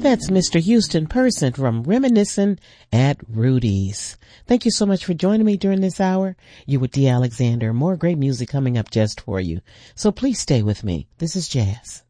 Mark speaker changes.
Speaker 1: That's Mr. Houston Person from Reminiscing at Rudy's. Thank you so much for joining me during this hour. You with D. Alexander. More great music coming up just for you. So please stay with me. This is Jazz.